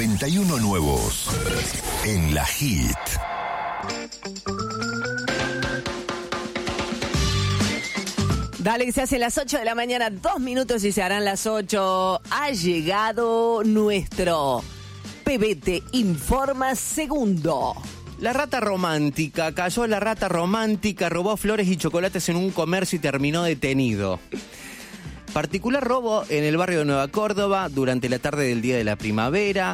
91 nuevos en la Hit. Dale, que se hacen las 8 de la mañana, 2 minutos y se harán las 8. Ha llegado nuestro PBT Informa Segundo. La rata romántica, cayó la rata romántica, robó flores y chocolates en un comercio y terminó detenido. Particular robo en el barrio de Nueva Córdoba durante la tarde del día de la primavera.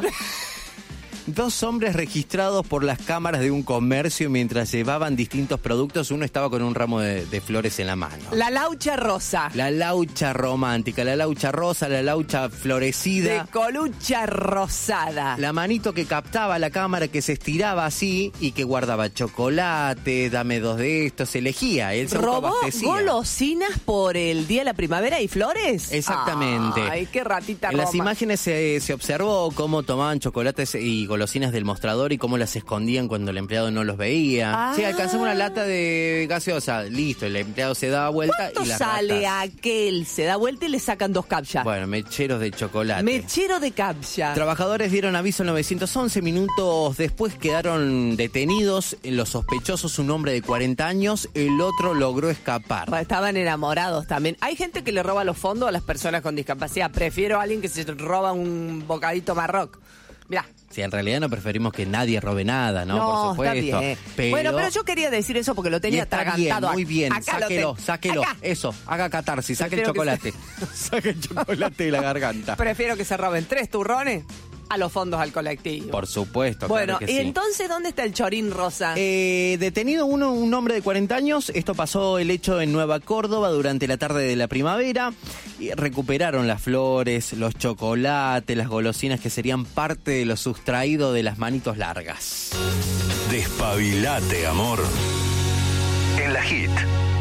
2 hombres registrados por las cámaras de un comercio mientras llevaban distintos productos. Uno estaba con un ramo de flores en la mano. La laucha rosa. La laucha romántica, la laucha rosa, la laucha florecida. De colucha rosada. La manito que captaba la cámara, que se estiraba así y que guardaba chocolate, dame 2 de estos, elegía. Él se ¿Robó autoabastecía. golosinas por el día de la primavera y flores? Exactamente. Ay, qué ratita En las Roma. imágenes se observó cómo tomaban chocolates y golosinas del mostrador y cómo las escondían cuando el empleado no los veía. Sí, alcanzaba una lata de gaseosa, listo, el empleado se daba vuelta ¿Cuánto y las sale ratas? aquel? Se da vuelta y le sacan 2 captchas. Bueno, mecheros de chocolate. Mechero de captcha. Trabajadores dieron aviso al 911, minutos después quedaron detenidos los sospechosos, un hombre de 40 años, el otro logró escapar. Estaban enamorados también. Hay gente que le roba los fondos a las personas con discapacidad. Prefiero a alguien que se roba un bocadito Marroc. Mirá. Sí, en realidad no preferimos que nadie robe nada, ¿no? No, por supuesto. está bien. Pero... Bueno, pero yo quería decir eso porque lo tenía atragantado. Muy bien, acá sáquelo. Acá. Eso, haga catarsis, saque el Prefiero chocolate. Saque el chocolate de la garganta. Prefiero que se roben 3 turrones a los fondos al colectivo. Por supuesto, bueno, claro que y sí. Entonces, ¿dónde está el chorín rosa? Detenido un hombre de 40 años. Esto pasó el hecho en Nueva Córdoba durante la tarde de la primavera. Y recuperaron las flores, los chocolates, las golosinas que serían parte de lo sustraído de las manitos largas. Despabilate, amor. En la Hit.